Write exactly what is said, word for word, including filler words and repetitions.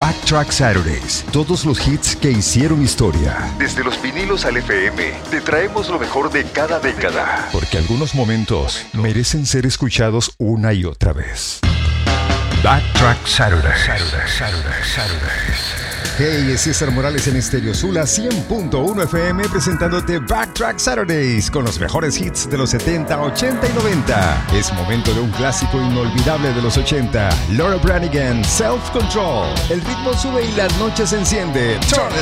Backtrack Saturdays. Todos los hits que hicieron historia. Desde los vinilos al F M, te traemos lo mejor de cada década. Porque algunos momentos merecen ser escuchados una y otra vez. Backtrack Saturdays. Saturdays, Saturdays, Saturdays. Hey, es César Morales en Estéreo Sula cien punto uno F M presentándote Backtrack Saturdays con los mejores hits de los setenta, ochenta y noventa. Es momento de un clásico inolvidable de los ochenta. Laura Branigan, Self Control. El ritmo sube y la noche se enciende. Turn it